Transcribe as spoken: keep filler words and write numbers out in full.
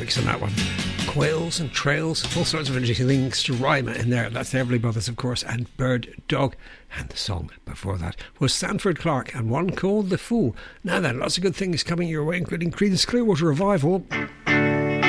lyrics on that one. Quails and trails, all sorts of interesting things to rhyme in there. That's the Everly Brothers, of course, and Bird Dog. And the song before that was Sanford Clark and one called The Fool. Now then, lots of good things coming your way, including Creedence Clearwater Revival.